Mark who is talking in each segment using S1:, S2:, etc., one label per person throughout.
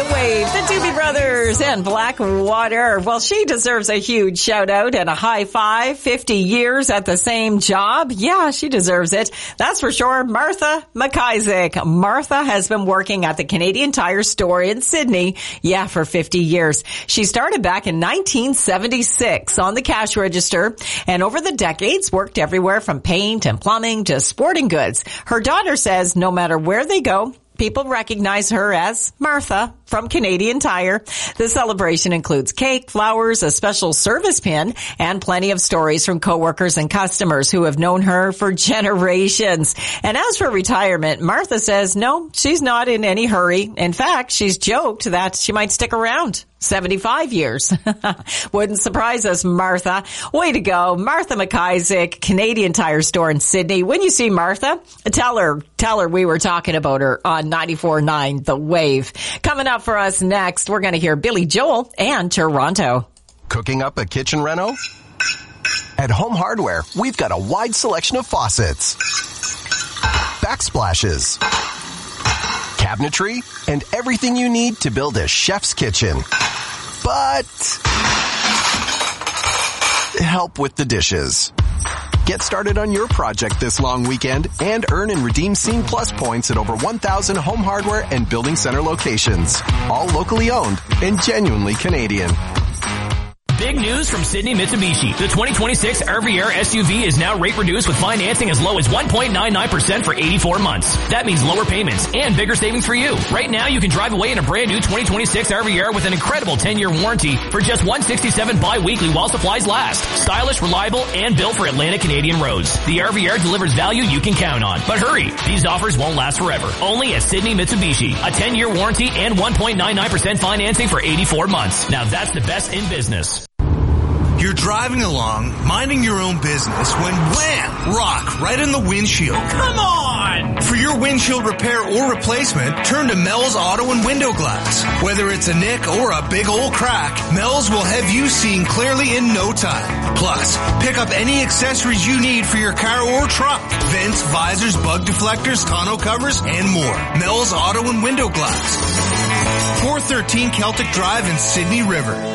S1: Wave, the Doobie Brothers, and Blackwater. Well, she deserves a huge shout out and a high five. 50 years at the same job. Yeah, she deserves it. That's for sure. Martha McIsaac. Martha has been working at the Canadian Tire store in Sydney, for 50 years. She started back in 1976 on the cash register, and over the decades worked everywhere from paint and plumbing to sporting goods. Her daughter says no matter where they go, people recognize her as Martha from Canadian Tire. The celebration includes cake, flowers, a special service pin, and plenty of stories from coworkers and customers who have known her for generations. And as for retirement, Martha says no, she's not in any hurry. In fact, she's joked that she might stick around 75 years. Wouldn't surprise us, Martha. Way to go. Martha McIsaac, Canadian Tire store in Sydney. When you see Martha, tell her we were talking about her on 94.9 The Wave. Coming up for us next, we're going to hear Billy Joel and Toronto.
S2: Cooking up a kitchen reno? At Home Hardware, we've got a wide selection of faucets, backsplashes, cabinetry, and everything you need to build a chef's kitchen. But help with the dishes. Get started on your project this long weekend and earn and redeem Scene Plus points at over 1,000 Home Hardware and Building Center locations. All locally owned and genuinely Canadian.
S3: Big news from Sydney Mitsubishi. The 2026 RVR SUV is now rate reduced with financing as low as 1.99% for 84 months. That means lower payments and bigger savings for you. Right now, you can drive away in a brand new 2026 RVR with an incredible 10-year warranty for just $167 bi-weekly while supplies last. Stylish, reliable, and built for Atlantic Canadian roads. The RVR delivers value you can count on. But hurry, these offers won't last forever. Only at Sydney Mitsubishi. A 10-year warranty and 1.99% financing for 84 months. Now that's the best in business.
S4: You're driving along, minding your own business, when wham! Rock right in the windshield. Come on! For your windshield repair or replacement, turn to Mel's Auto and Window Glass. Whether it's a nick or a big old crack, Mel's will have you seeing clearly in no time. Plus, pick up any accessories you need for your car or truck. Vents, visors, bug deflectors, tonneau covers, and more. Mel's Auto and Window Glass. 413 Celtic Drive in Sydney River.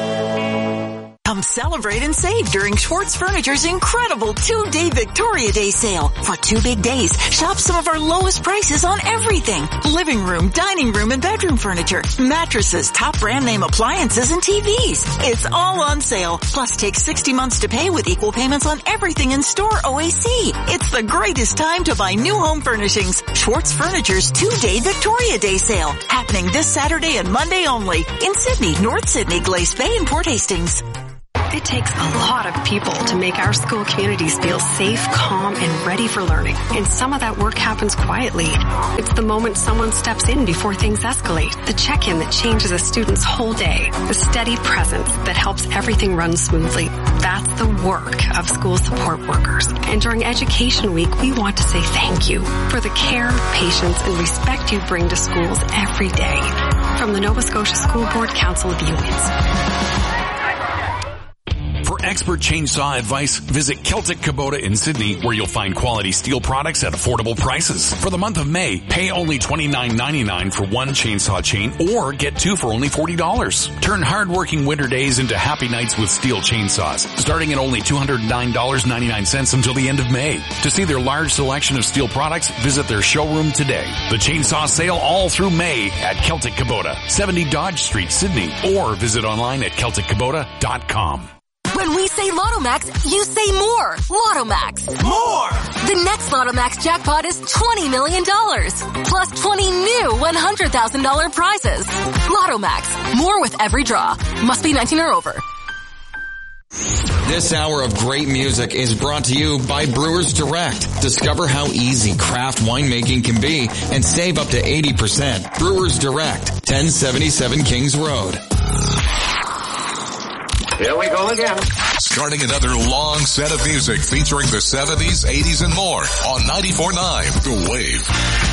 S5: Come celebrate and save during Schwartz Furniture's incredible 2-day Victoria Day sale. For 2 big days, shop some of our lowest prices on everything. Living room, dining room, and bedroom furniture, mattresses, top brand name appliances, and TVs. It's all on sale. Plus, take 60 months to pay with equal payments on everything in store OAC. It's the greatest time to buy new home furnishings. Schwartz Furniture's 2-day Victoria Day sale. Happening this Saturday and Monday only. In Sydney, North Sydney, Glace Bay, and Port Hastings.
S6: It takes a lot of people to make our school communities feel safe, calm, and ready for learning. And some of that work happens quietly. It's the moment someone steps in before things escalate. The check-in that changes a student's whole day. The steady presence that helps everything run smoothly. That's the work of school support workers. And during Education Week, we want to say thank you for the care, patience, and respect you bring to schools every day. From the Nova Scotia School Board Council of Unions.
S7: For expert chainsaw advice, visit Celtic Kubota in Sydney, where you'll find quality steel products at affordable prices. For the month of May, pay only $29.99 for one chainsaw chain or get 2 for only $40. Turn hard-working winter days into happy nights with steel chainsaws, starting at only $209.99 until the end of May. To see their large selection of steel products, visit their showroom today. The chainsaw sale all through May at Celtic Kubota, 70 Dodge Street, Sydney, or visit online at CelticKubota.com.
S8: When we say Lotto Max, you say more. Lotto Max.
S4: More!
S8: The next Lotto Max jackpot is $20 million. Plus 20 new $100,000 prizes. Lotto Max. More with every draw. Must be 19 or over.
S9: This hour of great music is brought to you by Brewers Direct. Discover how easy craft winemaking can be and save up to 80%. Brewers Direct, 1077 Kings Road.
S10: Here we go again.
S11: Starting another long set of music featuring the 70s, 80s, and more on 94.9 The Wave.